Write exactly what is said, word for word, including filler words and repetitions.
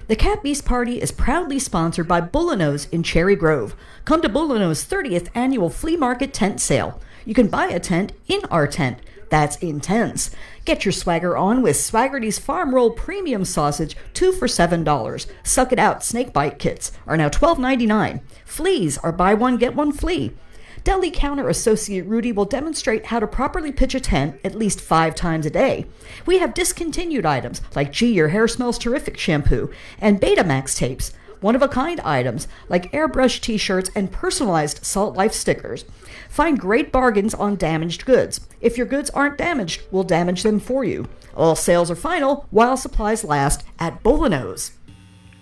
The Cat Beast Party is proudly sponsored by Bullino's in Cherry Grove. Come to Bullino's thirtieth annual flea market tent sale. You can buy a tent in our tent. That's intense. Get your swagger on with Swaggerty's Farm Roll Premium Sausage, two for seven dollars. Suck It Out Snakebite Kits are now twelve ninety-nine. Fleas are buy one, get one flea. Deli Counter Associate Rudy will demonstrate how to properly pitch a tent at least five times a day. We have discontinued items like Gee, Your Hair Smells Terrific shampoo and Betamax tapes, one-of-a-kind items like airbrush t-shirts and personalized Salt Life stickers. Find great bargains on damaged goods. If your goods aren't damaged, we'll damage them for you. All sales are final while supplies last at Bullino's.